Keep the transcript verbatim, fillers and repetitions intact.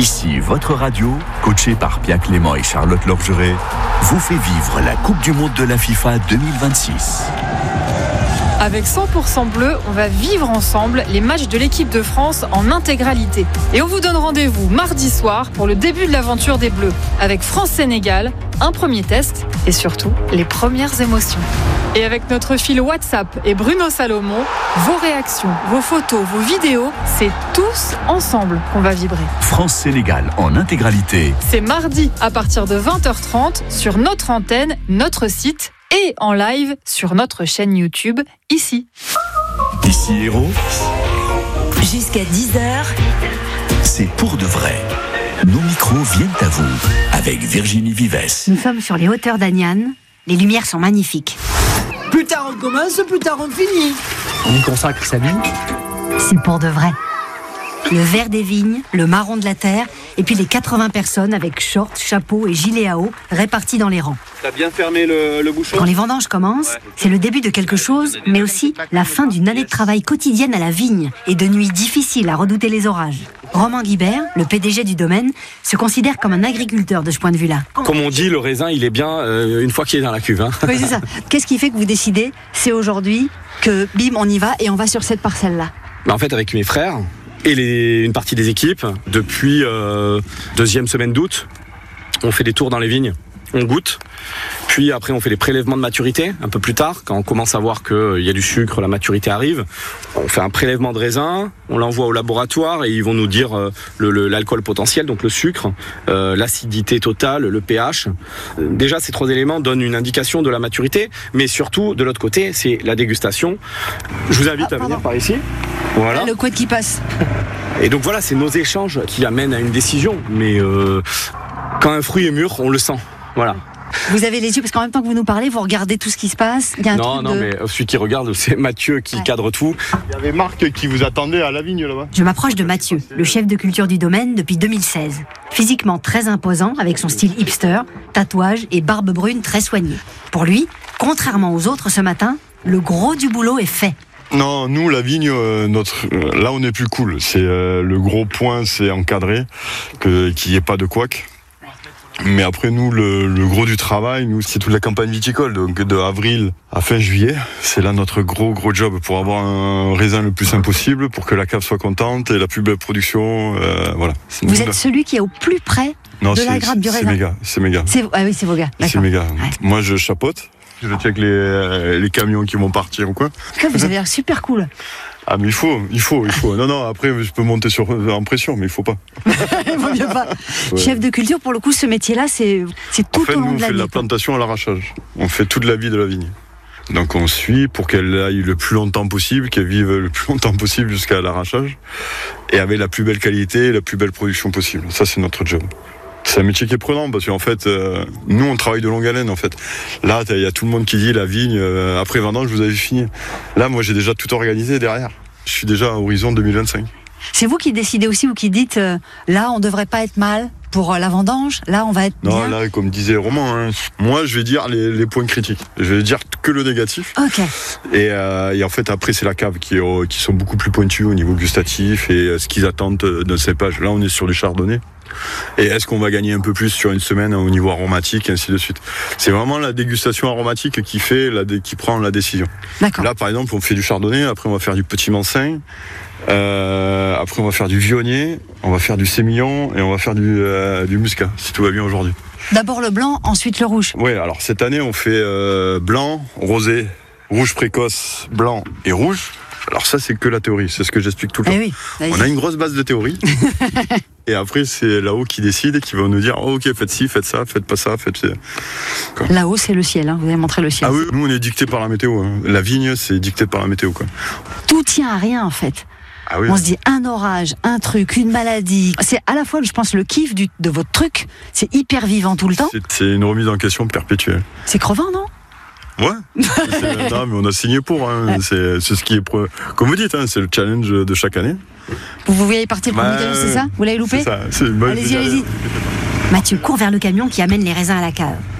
Ici, votre radio, coachée par Pierre Clément et Charlotte Lorgeret, vous fait vivre la Coupe du Monde de la FIFA deux mille vingt-six. Avec cent pour cent bleu, on va vivre ensemble les matchs de l'équipe de France en intégralité. Et on vous donne rendez-vous mardi soir pour le début de l'aventure des Bleus. Avec France-Sénégal, un premier test et surtout les premières émotions. Et avec notre fil WhatsApp et Bruno Salomon, vos réactions, vos photos, vos vidéos, c'est tous ensemble qu'on va vibrer. France-Sénégal en intégralité. C'est mardi à partir de vingt heures trente sur notre antenne, notre site et en live sur notre chaîne YouTube, ici. Ici Héros. Jusqu'à dix heures. C'est pour de vrai. Nos micros viennent à vous avec Virginie Vives. Nous sommes sur les hauteurs d'Agnan. Les lumières sont magnifiques. Plus tard on commence, plus tard on finit. On y consacre sa vie. C'est pour de vrai. Le vert des vignes, le marron de la terre, et puis les quatre-vingts personnes avec shorts, chapeaux et gilets à eau répartis dans les rangs. T'as bien fermé le, le bouchon ? Quand les vendanges commencent, ouais. C'est le début de quelque chose, mais aussi la fin d'une année de travail quotidienne à la vigne et de nuits difficiles à redouter les orages. Romain Guibert, le P D G du domaine, se considère comme un agriculteur de ce point de vue-là. Comme on dit, le raisin, il est bien euh, une fois qu'il est dans la cuve. Hein. Oui, c'est ça. Qu'est-ce qui fait que vous décidez, c'est aujourd'hui, que bim, on y va et on va sur cette parcelle-là ? Bah, en fait, avec mes frères et les, une partie des équipes, depuis euh, deuxième semaine d'août, on fait des tours dans les vignes, on goûte, puis après on fait les prélèvements de maturité un peu plus tard, quand on commence à voir qu'il y a du sucre, la maturité arrive, on fait un prélèvement de raisin, on l'envoie au laboratoire et ils vont nous dire euh, le, le, l'alcool potentiel, donc le sucre, euh, l'acidité totale, le pH. Déjà ces trois éléments donnent une indication de la maturité, mais surtout de l'autre côté c'est la dégustation. Je vous invite ah, à venir par ici. Voilà. Le couette qui passe. Et donc voilà, c'est nos échanges qui amènent à une décision. Mais euh, quand un fruit est mur, on le sent. Voilà. Vous avez les yeux, parce qu'en même temps que vous nous parlez, vous regardez tout ce qui se passe. Il y a un non, truc non, de... mais celui qui regarde, c'est Mathieu qui ouais. cadre tout. Il y avait Marc qui vous attendait à la vigne là-bas. Je m'approche de Mathieu, le chef de culture du domaine depuis deux mille seize. Physiquement très imposant, avec son style hipster, tatouage et barbe brune très soignée. Pour lui, contrairement aux autres ce matin, le gros du boulot est fait. Non, nous la vigne, euh, notre, euh, là on est plus cool. C'est euh, le gros point, c'est encadré, que qu'il n'y ait pas de couac. Mais après nous, le, le gros du travail, nous c'est toute la campagne viticole, donc de avril à fin juillet, c'est là notre gros gros job pour avoir un raisin le plus simple possible, pour que la cave soit contente et la plus belle production. Euh, voilà. C'est Vous êtes là. Celui qui est au plus près non, de la grappe du raisin. C'est mes gars, c'est mes gars. C'est, ah oui, c'est vos gars. D'accord. C'est mes gars. Ouais. Moi je chapeaute. Je check les, les camions qui vont partir ou quoi. Vous avez l'air super cool. Ah mais il faut, il faut, il faut. Non, non, après je peux monter sur, en pression, mais il faut pas. Il vaut mieux pas. Ouais. Chef de culture, pour le coup, ce métier-là, c'est, c'est tout en fait, au long nous, de la vie. On fait de la plantation à l'arrachage. On fait toute la vie de la vigne. Donc on suit pour qu'elle aille le plus longtemps possible, qu'elle vive le plus longtemps possible jusqu'à l'arrachage, et avec la plus belle qualité et la plus belle production possible. Ça, c'est notre job. C'est un métier qui est prenant parce qu'en fait, euh, nous on travaille de longue haleine en fait. Là, il y a tout le monde qui dit la vigne, euh, après vendange, vous avez fini. Là, moi j'ai déjà tout organisé derrière. Je suis déjà à horizon deux mille vingt-cinq. C'est vous qui décidez aussi ou qui dites euh, là on devrait pas être mal pour euh, la vendange, là on va être non, bien. Là, comme disait Romain, hein, moi je vais dire les, les points critiques. Je vais dire que le négatif. Ok. Et, euh, et en fait après c'est la cave qui, est, qui sont beaucoup plus pointus au niveau gustatif et euh, ce qu'ils attendent d'un cépage. Là on est sur du chardonnay. Et est-ce qu'on va gagner un peu plus sur une semaine au niveau aromatique et ainsi de suite. C'est vraiment la dégustation aromatique qui fait la, qui prend la décision. D'accord. Là par exemple on fait du chardonnay, après on va faire du petit mansin, euh, après on va faire du viognier, on va faire du sémillon et on va faire du, euh, du muscat si tout va bien aujourd'hui. D'abord le blanc, ensuite le rouge. Oui, alors cette année on fait euh, blanc, rosé, rouge précoce, blanc et rouge. Alors ça c'est que la théorie, c'est ce que j'explique tout le temps. Eh oui, on a une grosse base de théorie. Et après, c'est là-haut qui décide et qui va nous dire oh, ok, faites ci, faites ça, faites pas ça, faites ça. Là-haut, c'est le ciel, hein. Vous avez montré le ciel. Ah oui, nous on est dicté par la météo. Hein. La vigne, c'est dicté par la météo. Quoi. Tout tient à rien en fait. Ah oui. On se dit un orage, un truc, une maladie. C'est à la fois, je pense, le kiff du, de votre truc. C'est hyper vivant tout le temps. C'est, c'est une remise en question perpétuelle. C'est crevant, non ? Ouais, c'est, non, mais on a signé pour. Hein. Ouais. C'est, c'est ce qui est, pro... comme vous dites, hein, c'est le challenge de chaque année. Vous, vous voyez partir pour bah, Miguel, c'est ça ? Vous l'avez loupé ? C'est ça. C'est... Allez-y, allez-y. Mathieu court vers le camion qui amène les raisins à la cave.